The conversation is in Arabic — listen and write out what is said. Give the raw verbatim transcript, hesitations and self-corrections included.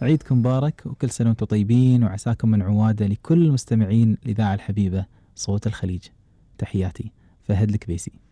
عيدكم مبارك وكل سنة وانتم طيبين، وعساكم من عوادة لكل المستمعين الإذاعة الحبيبة صوت الخليج. تحياتي، فهد الكبيسي.